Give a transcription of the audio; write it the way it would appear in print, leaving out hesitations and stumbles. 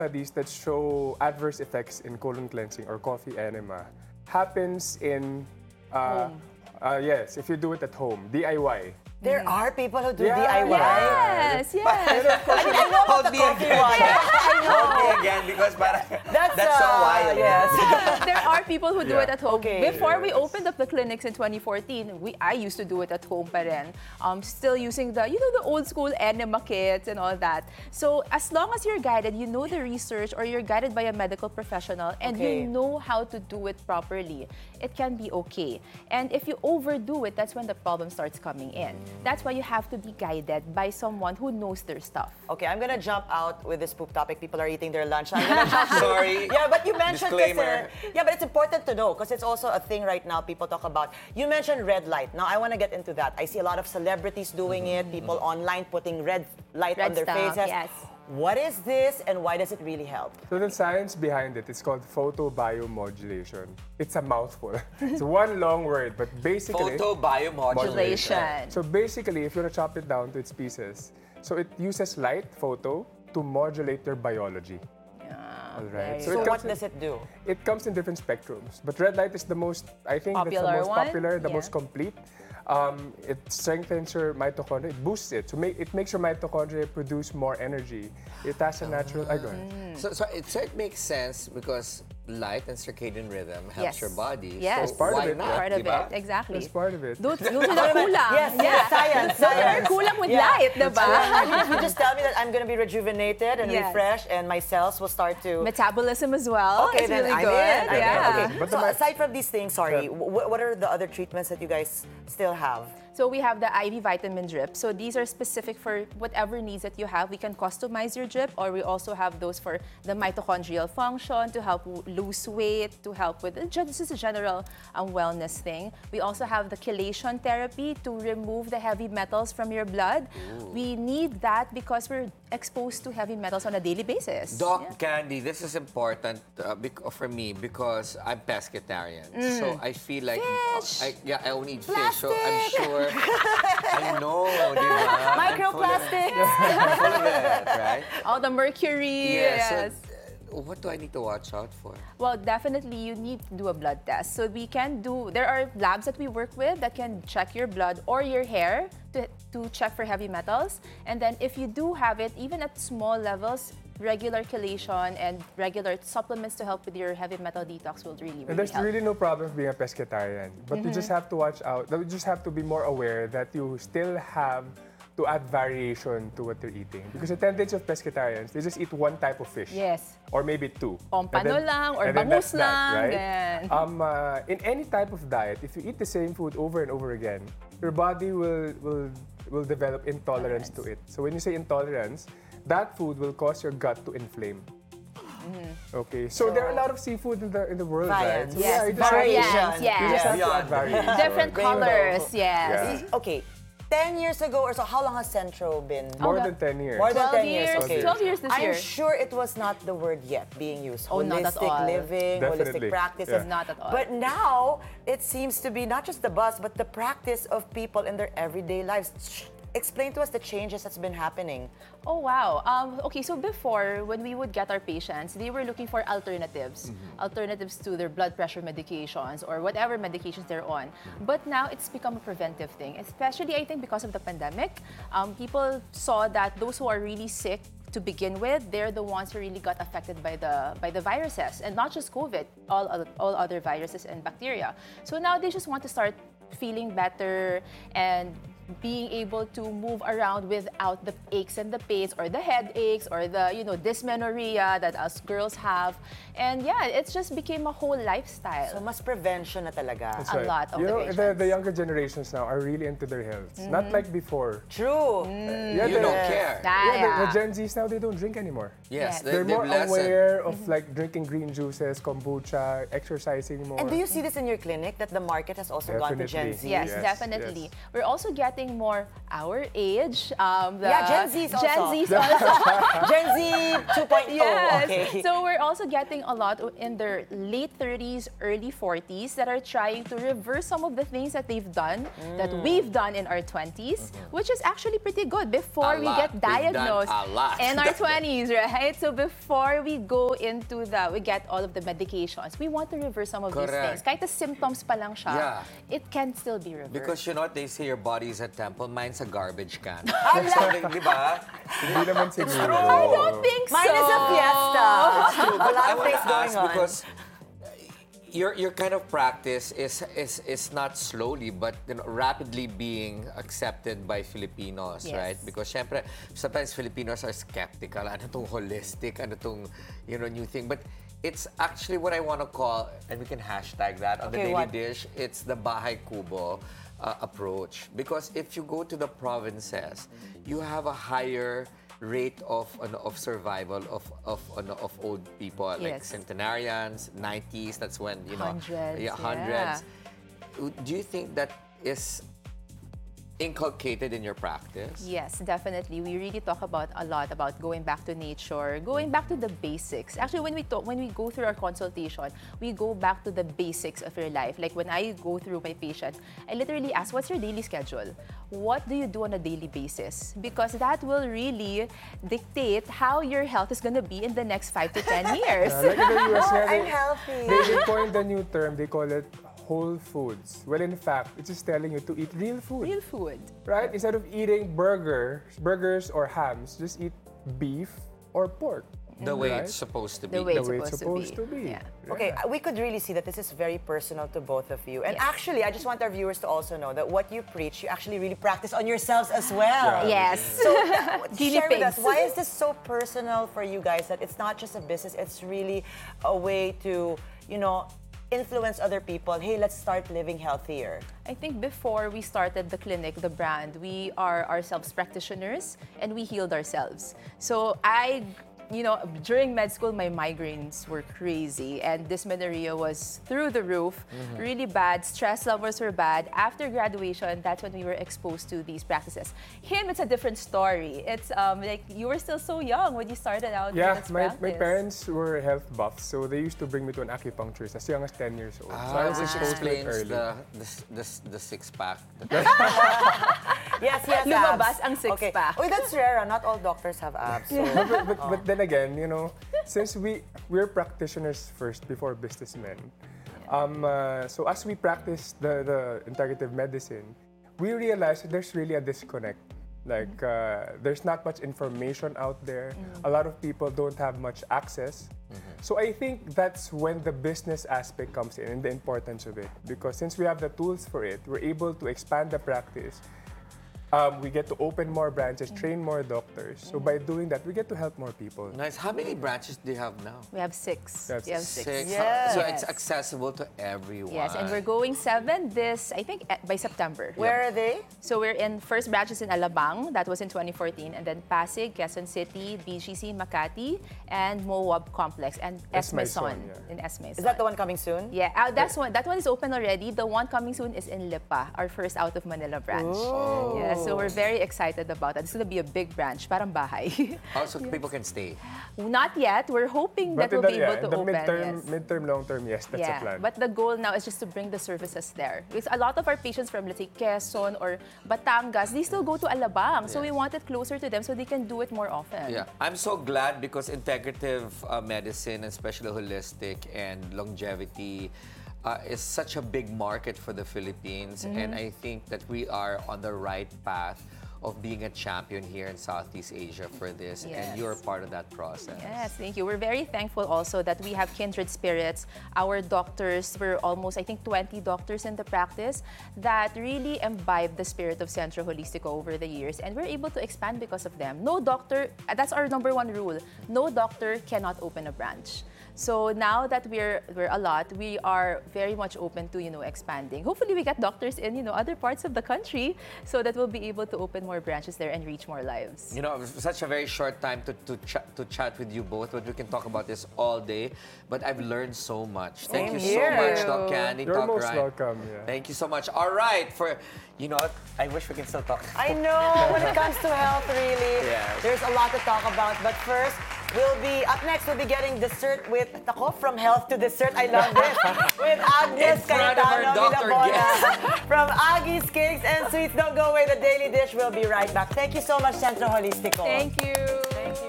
studies that show adverse effects in colon cleansing or coffee enema happens in yes, if you do it at home, DIY. There are people who do Yeah, DIY. Yes, yes. Hold me again. Hold me again because that's so wild. Yes. There are people who do it at home. Okay. Before we opened up the clinics in 2014, I used to do it at home pa rin. Still using the old school enema kits and all that. So as long as you're guided, you know the research or you're guided by a medical professional and Okay. you know how to do it properly, it can be okay. And if you overdo it, that's when the problem starts coming in. That's why you have to be guided by someone who knows their stuff. Okay, I'm gonna jump out with this poop topic. People are eating their lunch. I'm gonna jump. Sorry. Yeah, but you mentioned Disclaimer. yeah, but it's important to know because it's also a thing right now. People talk about. You mentioned red light. Now I want to get into that. I see a lot of celebrities doing it. People online putting red light on their stuff, faces. yes. What is this, and why does it really help? So the science behind it is called photobiomodulation. It's a mouthful. It's one long word, but basically... Photobiomodulation. So basically, if you want to chop it down to its pieces, so it uses light, photo, to modulate your biology. All right. So it what comes in- does it do? It comes in different spectrums, but red light is the most, I think that's the Popular most one? popular, the Yeah. most complete. It strengthens your mitochondria, it boosts it. So it makes your mitochondria produce more energy. It has a natural, go ahead. So it makes sense because light and circadian rhythm helps Yes. your body. Yes. So Part of why it, not? yeah. Part of diba? it, exactly. That's part of it. Doon sila kulang. Yes, yes, science, Doon sila science. kulang with Yeah. light, diba? If you just tell me that I'm gonna be rejuvenated and Yes. refreshed, and my cells will start to. Metabolism as well. Okay, It's then really I'm good. in. I'm in. Yeah. Okay. But So the aside from these things, sorry, what are the other treatments that you guys still have? So we have the IV vitamin drip. So these are specific for whatever needs that you have. We can customize your drip, or we also have those for the mitochondrial function, to help lose weight, to help with, this is a general wellness thing. We also have the chelation therapy to remove the heavy metals from your blood. We need that because we're exposed to heavy metals on a daily basis. Doc Yeah. Candy, this is important for me because I'm pescatarian. So I feel like Fish. I only eat fish. So I'm sure I know, di ba? Microplastics. I'm full of it, right? All the mercury. Yeah, Yes. so, what do I need to watch out for? Well, definitely you need to do a blood test. So there are labs that we work with that can check your blood or your hair to check for heavy metals. And then if you do have it, even at small levels, regular chelation and regular supplements to help with your heavy metal detox will really, And really there's help. really no problem with being a pescatarian, but you just have to watch out. You just have to be more aware that you still have to add variation to what you're eating. Because the tendency of pescatarians, they just eat one type of fish. Yes. Or maybe two. Pompano lang or and then bangus that's that, lang, right? ganyan. In any type of diet, if you eat the same food over and over again, your body will develop intolerance to it. So when you say intolerance, that food will cause your gut to inflame. Okay, so there are a lot of seafood in the world, right? Science. So Yes, you just have to- variation. Yes, You just have to Yeah. add variation. Different colors, yes. Yeah. Okay, 10 years ago or so, how long has Centro been? More Oh, than 10 years. More than 12 10 years. years, Okay. 12 years this year. I'm sure it was not the word yet being used. Oh, not at Holistic all. living, holistic Definitely. practices. Yeah. Not at all. But now, it seems to be not just the buzz, but the practice of people in their everyday lives. Explain to us the changes that's been happening. Oh, wow. Okay, so before, when we would get our patients, they were looking for alternatives. Alternatives to their blood pressure medications or whatever medications they're on. But now it's become a preventive thing, especially, I think, because of the pandemic. People saw that those who are really sick to begin with, they're the ones who really got affected by the viruses, and not just COVID, all other viruses and bacteria. So now they just want to start feeling better and being able to move around without the aches and the pains or the headaches or the dysmenorrhea that us girls have. And yeah, it's just became a whole lifestyle. So, mas prevention na talaga. That's a right. lot of you the know, patients. the younger generations now are really into their health. Not like before. True. Yeah, You the- don't care. Yeah, the Gen Zs now, they don't drink anymore. Yes, Yes. They're more lessened. aware of like drinking green juices, kombucha, exercising more. And do you see this in your clinic, that the market has also gone to Gen Definitely. Z? Yes, Yes, definitely. yes. We're also getting getting more our age. Gen Z's also. Gen Z's also. Gen Z 2.0. Yes. Okay. So we're also getting a lot in their late 30s, early 40s that are trying to reverse some of the things that they've done, that we've done in our 20s, which is actually pretty good before we get We've done diagnosed a lot. in our 20s, right? So before we go into we get all of the medications, we want to reverse some of these things. Correct. Kahit the symptoms pa lang siya, Yeah. it can still be reversed. Because you know what they say, your body is a temple, mine's a garbage can. Di ba? Hindi naman siguro. I don't think so. Mine is a fiesta. True, A but lot I of want things to going ask on. because your kind of practice is not slowly but rapidly being accepted by Filipinos, Yes. right? Because syempre, sometimes Filipinos are skeptical. Ano tong holistic? Ano tong new thing? But it's actually what I want to call, and we can hashtag that on the Okay, Daily what? Dish. It's the Bahay Kubo approach. Because if you go to the provinces, you have a higher rate of survival of old people, like Yes. centenarians, 90s. That's when Hundreds, yeah, hundreds. Do you think that is inculcated in your practice? Yes, definitely. We really talk a lot about going back to nature, going back to the basics. Actually, when we go through our consultation, we go back to the basics of your life. Like when I go through my patient, I literally ask, what's your daily schedule? What do you do on a daily basis? Because that will really dictate how your health is going to be in the next 5 to 10 years. Like in the US, nga, I'm healthy. they coined a new term. They call it whole foods. Well, in fact, it's just telling you to eat real food. Real food. Right? Instead of eating burgers or hams, just eat beef or pork. The way Right? it's supposed to be. The way The way it's supposed supposed to be. Yeah. Okay, we could really see that this is very personal to both of you. And Yes. actually, I just want our viewers to also know that what you preach, you actually really practice on yourselves as well. Yes. So, Guinea share with us, pigs. why is this so personal for you guys that it's not just a business, it's really a way to, influence other people? Hey, let's start living healthier. I think before we started the clinic, the brand, we are ourselves practitioners and we healed ourselves. So during med school, my migraines were crazy and dysmenorrhea was through the roof, really bad. Stress levels were bad. After graduation, that's when we were exposed to these practices. Him, it's a different story. It's like you were still so young when you started out Yeah, with this my practice. parents were health buffs, so they used to bring me to an acupuncturist as young as 10 years old. So I was Which exposed to it explains early. the six-pack. Yes, Lumabas abs. ang six-pack. Okay. That's rare. Not all doctors have abs. So. But then again, since we're practitioners first before businessmen, so as we practice the integrative medicine, we realize that there's really a disconnect. Like there's not much information out there. A lot of people don't have much access. So I think that's when the business aspect comes in and the importance of it. Because since we have the tools for it, we're able to expand the practice. We get to open more branches, train more doctors. So by doing that, we get to help more people. Nice. How many branches do you have now? We have 6. That's We have Six. 6. Yes. So it's accessible to everyone. Yes, and we're going 7 I think by September. Where are they? So we're in first branches in Alabang, that was in 2014, and then Pasig, Quezon City, BGC, Makati, and Moab Complex, and Esmaison, Esmaison yeah. in Esmaison. Is that the one coming soon? Yeah, that one is open already. The one coming soon is in Lipa, our first out of Manila branch. Yeah, so we're very excited about that. It's going to be a big branch, parang bahay. Also, people can stay. Not yet. We're hoping that we'll be able to in the open. midterm, long term, yes, that's a plan. But the goal now is just to bring the services there. Because a lot of our patients from, let's say, Quezon or Batangas, they still go to Alabang. So we want it closer to them so they can do it more often. Yeah, I'm so glad because integrative medicine, and especially holistic and longevity, is such a big market for the Philippines. And I think that we are on the right path of being a champion here in Southeast Asia for this, Yes. and you're part of that process. Yes, thank you. We're very thankful also that we have kindred spirits. Our doctors, we're almost, I think, 20 doctors in the practice that really imbibe the spirit of Centro Holistico over the years, and we're able to expand because of them. No doctor, that's our number 1 rule, no doctor cannot open a branch. So now that we're a lot, we are very much open to, expanding. Hopefully we get doctors in, other parts of the country so that we'll be able to open more branches there and reach more lives. You know, it's such a very short time to chat with you both, but we can talk about this all day. But I've learned so much. Thank you so here. much, Doc Candy. You're Doc most Ryan. welcome. Yeah. Thank you so much. All right, I wish we can still talk. I know, when it comes to health, really, Yes. there's a lot to talk about. But first, up next, we'll be getting dessert with, from health to dessert, I love this, with Agnes In front of our Cayetano doctor Vilabona from Aggie's Cakes and Sweets. Don't go away, the Daily Dish will be right back. Thank you so much, Centro Holistico. Thank you.